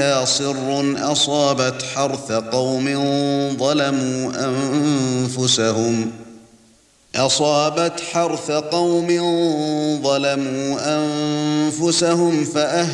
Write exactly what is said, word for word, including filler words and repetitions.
فيها صر أصابت حرث قوم ظلموا أنفسهم أصابت حرث قوم ظلموا أنفسهم فأهلكوا